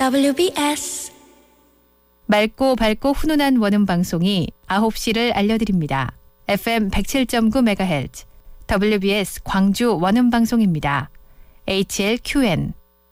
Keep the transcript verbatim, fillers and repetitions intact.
더블유비에스 맑고 밝고 훈훈한 원음 방송이 아홉 시를 알려드립니다. 에프엠 백칠 점 구 메가헤르츠 더블유비에스 광주 원음 방송입니다. 에이치엘큐엔